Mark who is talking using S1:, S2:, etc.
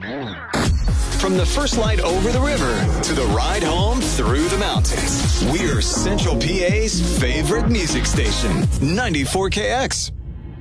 S1: From the first light over the river to the ride home through the mountains, we're Central PA's favorite music station, 94KX.